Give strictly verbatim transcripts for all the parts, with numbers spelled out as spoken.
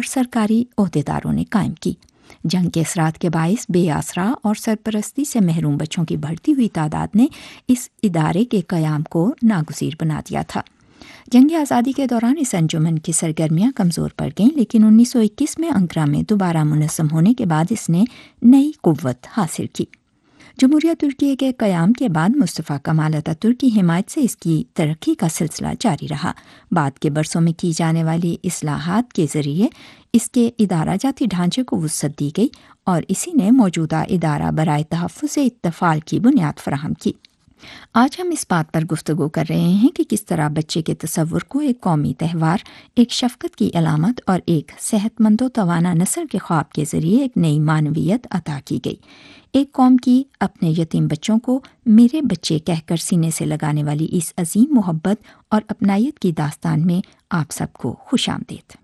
اور سرکاری عہدیداروں نے قائم کی۔ جنگ کے اثرات کے باعث بے آسرا اور سرپرستی سے محروم بچوں کی بڑھتی ہوئی تعداد نے اس ادارے کے قیام کو ناگزیر بنا دیا تھا۔ جنگ آزادی کے دوران اس انجمن کی سرگرمیاں کمزور پڑ گئیں، لیکن انیس سو اکیس میں انقرہ میں دوبارہ منظم ہونے کے بعد اس نے نئی قوت حاصل کی۔ جمہوریہ ترکیہ کے قیام کے بعد مصطفیٰ کمال اتاتürk ترک کی حمایت سے اس کی ترقی کا سلسلہ جاری رہا۔ بعد کے برسوں میں کی جانے والی اصلاحات کے ذریعے اس کے ادارہ جاتی ڈھانچے کو وسعت دی گئی اور اسی نے موجودہ ادارہ برائے تحفظ اطفال کی بنیاد فراہم کی۔ آج ہم اس بات پر گفتگو کر رہے ہیں کہ کس طرح بچے کے تصور کو ایک قومی تہوار، ایک شفقت کی علامت اور ایک صحت مند و توانا نسل کے خواب کے ذریعے ایک نئی معنویت عطا کی گئی۔ ایک قوم کی اپنے یتیم بچوں کو میرے بچے کہہ کر سینے سے لگانے والی اس عظیم محبت اور اپنائیت کی داستان میں آپ سب کو خوش آمدید۔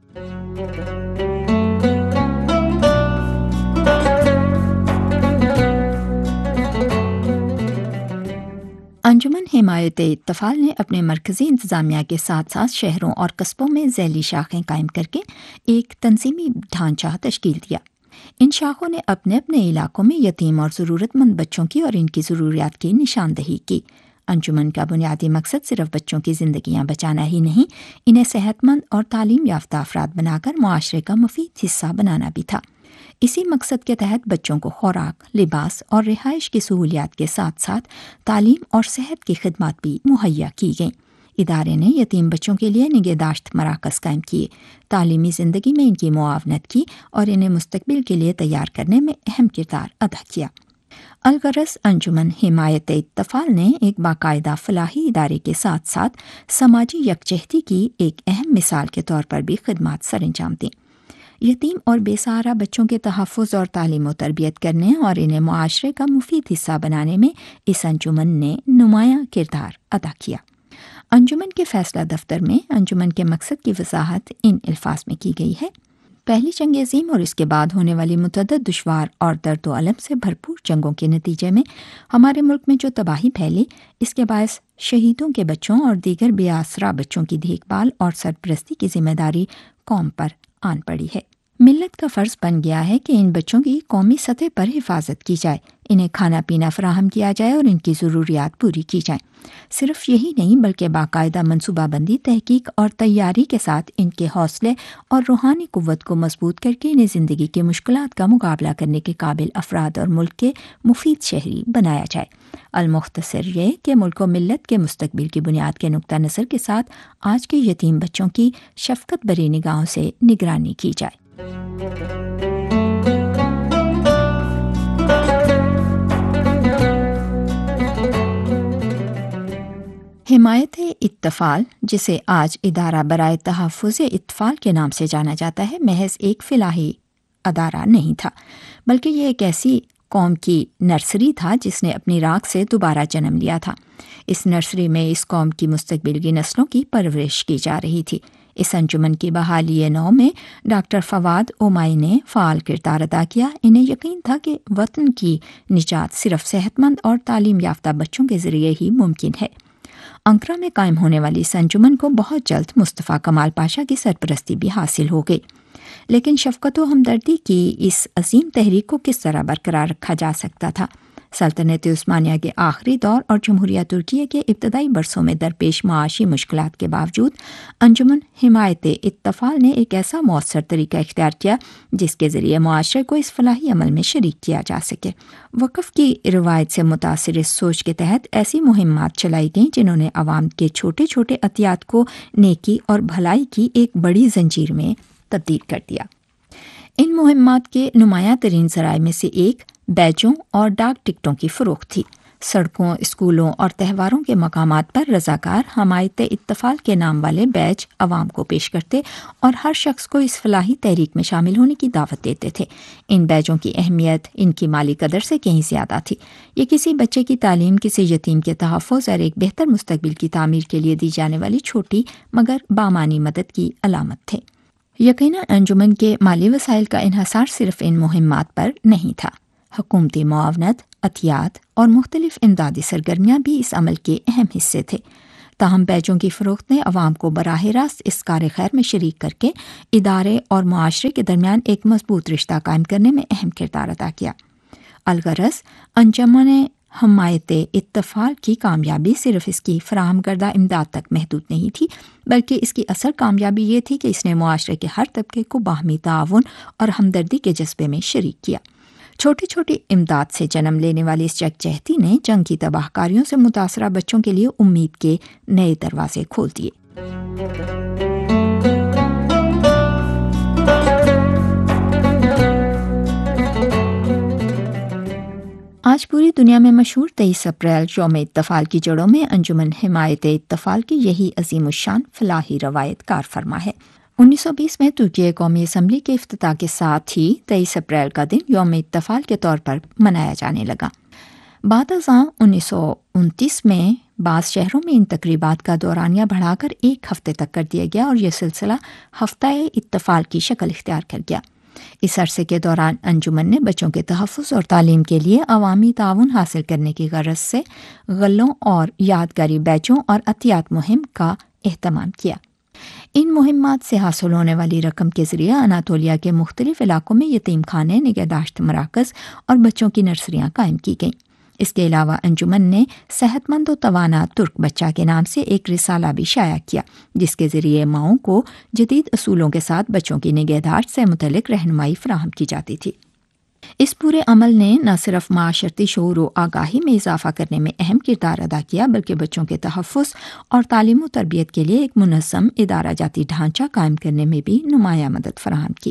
انجمن حمایت اطفال نے اپنے مرکزی انتظامیہ کے ساتھ ساتھ شہروں اور قصبوں میں ذیلی شاخیں قائم کر کے ایک تنظیمی ڈھانچہ تشکیل دیا۔ ان شاخوں نے اپنے اپنے علاقوں میں یتیم اور ضرورت مند بچوں کی اور ان کی ضروریات کی نشاندہی کی۔ انجمن کا بنیادی مقصد صرف بچوں کی زندگیاں بچانا ہی نہیں، انہیں صحت مند اور تعلیم یافتہ افراد بنا کر معاشرے کا مفید حصہ بنانا بھی تھا۔ اسی مقصد کے تحت بچوں کو خوراک، لباس اور رہائش کی سہولیات کے ساتھ ساتھ تعلیم اور صحت کی خدمات بھی مہیا کی گئیں۔ ادارے نے یتیم بچوں کے لیے نگہداشت مراکز قائم کیے، تعلیمی زندگی میں ان کی معاونت کی اور انہیں مستقبل کے لیے تیار کرنے میں اہم کردار ادا کیا۔ الغرض انجمن حمایت اطفال نے ایک باقاعدہ فلاحی ادارے کے ساتھ ساتھ سماجی یکجہتی کی ایک اہم مثال کے طور پر بھی خدمات سر انجام دیں۔ یتیم اور بے سہارا بچوں کے تحفظ اور تعلیم و تربیت کرنے اور انہیں معاشرے کا مفید حصہ بنانے میں اس انجمن نے نمایاں کردار ادا کیا۔ انجمن کے فیصلہ دفتر میں انجمن کے مقصد کی وضاحت ان الفاظ میں کی گئی ہے۔ پہلی جنگ عظیم اور اس کے بعد ہونے والی متعدد دشوار اور درد و الم سے بھرپور جنگوں کے نتیجے میں ہمارے ملک میں جو تباہی پھیلی، اس کے باعث شہیدوں کے بچوں اور دیگر بے آسرا بچوں کی دیکھ بھال اور سرپرستی کی ذمہ داری قوم پر آن پڑی ہے۔ ملت کا فرض بن گیا ہے کہ ان بچوں کی قومی سطح پر حفاظت کی جائے، انہیں کھانا پینا فراہم کیا جائے اور ان کی ضروریات پوری کی جائیں۔ صرف یہی نہیں بلکہ باقاعدہ منصوبہ بندی، تحقیق اور تیاری کے ساتھ ان کے حوصلے اور روحانی قوت کو مضبوط کر کے انہیں زندگی کی مشکلات کا مقابلہ کرنے کے قابل افراد اور ملک کے مفید شہری بنایا جائے۔ المختصر یہ کہ ملک و ملت کے مستقبل کی بنیاد کے نقطہ نظر کے ساتھ آج کے یتیم بچوں کی شفقت بھری نگاہوں سے نگرانی کی جائے۔ حمایت اطفال، جسے آج ادارہ برائے تحفظ اطفال کے نام سے جانا جاتا ہے، محض ایک فلاحی ادارہ نہیں تھا، بلکہ یہ ایک ایسی قوم کی نرسری تھا جس نے اپنی راکھ سے دوبارہ جنم لیا تھا۔ اس نرسری میں اس قوم کی مستقبل کی نسلوں کی پرورش کی جا رہی تھی۔ اس انجمن کی بحالی نو میں ڈاکٹر فواد اومائی نے فعال کردار ادا کیا۔ انہیں یقین تھا کہ وطن کی نجات صرف صحت مند اور تعلیم یافتہ بچوں کے ذریعے ہی ممکن ہے۔ انقرہ میں قائم ہونے والی اس انجمن کو بہت جلد مصطفیٰ کمال پاشا کی سرپرستی بھی حاصل ہو گئی، لیکن شفقت و ہمدردی کی اس عظیم تحریک کو کس طرح برقرار رکھا جا سکتا تھا؟ سلطنت عثمانیہ کے آخری دور اور جمہوریہ ترکیہ کے ابتدائی برسوں میں درپیش معاشی مشکلات کے باوجود انجمن حمایت اطفال نے ایک ایسا مؤثر طریقہ اختیار کیا جس کے ذریعے معاشرے کو اس فلاحی عمل میں شریک کیا جا سکے۔ وقف کی روایت سے متاثر اس سوچ کے تحت ایسی مہمات چلائی گئیں جنہوں نے عوام کے چھوٹے چھوٹے عطیات کو نیکی اور بھلائی کی ایک بڑی زنجیر میں تبدیل کر دیا۔ ان مہمات کے نمایاں ترین ذرائع میں سے ایک بیجوں اور ڈاک ٹکٹوں کی فروخت تھی۔ سڑکوں، اسکولوں اور تہواروں کے مقامات پر رضاکار حمایت اطفال کے نام والے بیج عوام کو پیش کرتے اور ہر شخص کو اس فلاحی تحریک میں شامل ہونے کی دعوت دیتے تھے۔ ان بیجوں کی اہمیت ان کی مالی قدر سے کہیں زیادہ تھی۔ یہ کسی بچے کی تعلیم، کسی یتیم کے تحفظ اور ایک بہتر مستقبل کی تعمیر کے لیے دی جانے والی چھوٹی مگر بامانی مدد کی علامت تھے۔ یقیناً انجمن کے مالی وسائل کا انحصار صرف ان مہمات پر نہیں تھا۔ حکومتی معاونت، عطیات اور مختلف امدادی سرگرمیاں بھی اس عمل کے اہم حصے تھے۔ تاہم بیچوں کی فروخت نے عوام کو براہ راست اس کار خیر میں شریک کر کے ادارے اور معاشرے کے درمیان ایک مضبوط رشتہ قائم کرنے میں اہم کردار ادا کیا۔ الغرض انجمن حمایت اطفال کی کامیابی صرف اس کی فراہم کردہ امداد تک محدود نہیں تھی، بلکہ اس کی اصل کامیابی یہ تھی کہ اس نے معاشرے کے ہر طبقے کو باہمی تعاون اور ہمدردی کے جذبے میں شریک کیا۔ چھوٹی چھوٹی امداد سے جنم لینے والی اس یکجہتی نے جنگ کی تباہ کاریوں سے متاثرہ بچوں کے لیے امید کے نئے دروازے کھول دیے۔ آج پوری دنیا میں مشہور تیئیس اپریل یوم اطفال کی جڑوں میں انجمن حمایت اطفال کی یہی عظیم الشان فلاحی روایت کار فرما ہے۔ انیس سو بیس میں ترکی قومی اسمبلی کے افتتاح کے ساتھ ہی تیئیس اپریل کا دن یوم اطفال کے طور پر منایا جانے لگا۔ بعد ازاں انیس سو انتیس میں بعض شہروں میں ان تقریبات کا دورانیہ بڑھا کر ایک ہفتے تک کر دیا گیا اور یہ سلسلہ ہفتہ اطفال کی شکل اختیار کر گیا۔ اس عرصے کے دوران انجمن نے بچوں کے تحفظ اور تعلیم کے لیے عوامی تعاون حاصل کرنے کی غرض سے غلوں اور یادگاری بیچوں اور عطیات مہم کا اہتمام کیا۔ ان مہمات سے حاصل ہونے والی رقم کے ذریعے اناطولیہ کے مختلف علاقوں میں یتیم خانے، نگہداشت مراکز اور بچوں کی نرسریاں قائم کی گئیں۔ اس کے علاوہ انجمن نے صحت مند و توانا ترک بچہ کے نام سے ایک رسالہ بھی شائع کیا، جس کے ذریعے ماؤں کو جدید اصولوں کے ساتھ بچوں کی نگہداشت سے متعلق رہنمائی فراہم کی جاتی تھی۔ اس پورے عمل نے نہ صرف معاشرتی شعور و آگاہی میں اضافہ کرنے میں اہم کردار ادا کیا، بلکہ بچوں کے تحفظ اور تعلیم و تربیت کے لیے ایک منظم ادارہ جاتی ڈھانچہ قائم کرنے میں بھی نمایاں مدد فراہم کی۔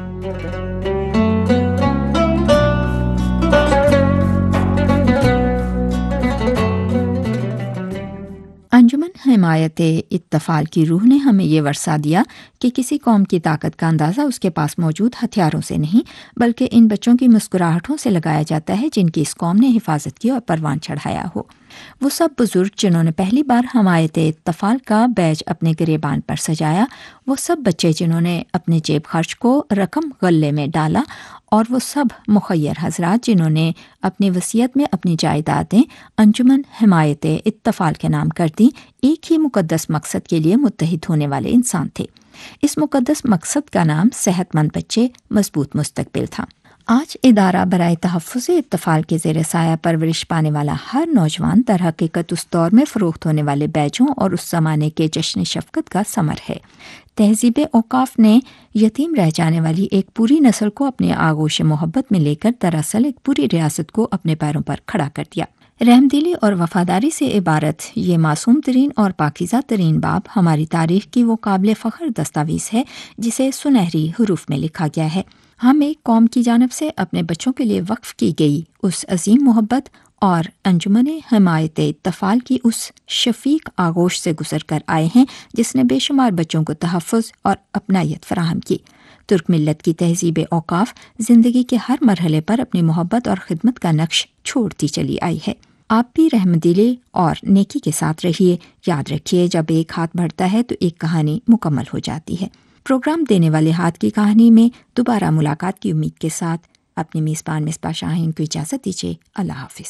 انجمن حمایت اطفال کی روح نے ہمیں یہ ورثہ دیا کہ کسی قوم کی طاقت کا اندازہ اس کے پاس موجود ہتھیاروں سے نہیں، بلکہ ان بچوں کی مسکراہٹوں سے لگایا جاتا ہے جن کی اس قوم نے حفاظت کی اور پروان چڑھایا ہو۔ وہ سب بزرگ جنہوں نے پہلی بار حمایت اطفال کا بیج اپنے گریبان پر سجایا، وہ سب بچے جنہوں نے اپنے جیب خرچ کو رقم غلے میں ڈالا، اور وہ سب مخیر حضرات جنہوں نے اپنی وصیت میں اپنی جائیدادیں انجمن حمایت اطفال کے نام کر دیں، ایک ہی مقدس مقصد کے لیے متحد ہونے والے انسان تھے۔ اس مقدس مقصد کا نام صحت مند بچے، مضبوط مستقبل تھا۔ آج ادارہ برائے تحفظ اطفال کے زیر سایہ پرورش پانے والا ہر نوجوان در حقیقت اس دور میں فروخت ہونے والے بیجوں اور اس زمانے کے جشن شفقت کا ثمر ہے۔ تہذیب اوقاف نے یتیم رہ جانے والی ایک پوری نسل کو اپنے آغوش محبت میں لے کر دراصل ایک پوری ریاست کو اپنے پیروں پر کھڑا کر دیا۔ رحم دلی اور وفاداری سے عبارت یہ معصوم ترین اور پاکیزہ ترین باب ہماری تاریخ کی وہ قابل فخر دستاویز ہے جسے سنہری حروف میں لکھا گیا ہے۔ ہم ایک قوم کی جانب سے اپنے بچوں کے لیے وقف کی گئی اس عظیم محبت اور انجمن حمایت اطفال کی اس شفیق آغوش سے گزر کر آئے ہیں جس نے بے شمار بچوں کو تحفظ اور اپنائیت فراہم کی۔ ترک ملت کی تہذیب اوقاف زندگی کے ہر مرحلے پر اپنی محبت اور خدمت کا نقش چھوڑتی چلی آئی ہے۔ آپ بھی رحمدلی اور نیکی کے ساتھ رہیے۔ یاد رکھیے، جب ایک ہاتھ بڑھتا ہے تو ایک کہانی مکمل ہو جاتی ہے۔ پروگرام دینے والے ہاتھ کی کہانی میں دوبارہ ملاقات کی امید کے ساتھ اپنی میزبان مصباح شاہین کو اجازت دیجیے۔ اللہ حافظ۔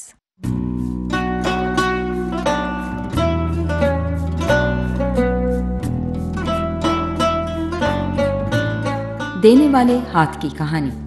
دینے والے ہاتھ کی کہانی۔